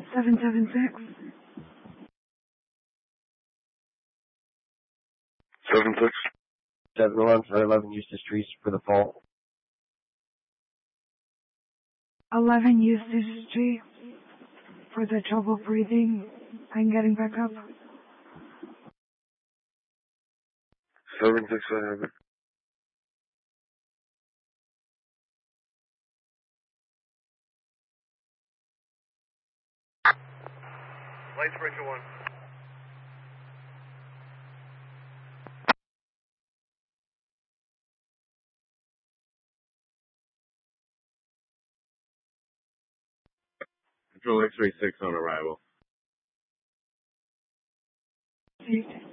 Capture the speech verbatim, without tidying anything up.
seven seven six. seven six. seven one for eleven Eustace Street for the fall. eleven Eustace Street for the trouble breathing and getting back up. seven six five. Lightsbreaker one. Control X-ray six on arrival. Received.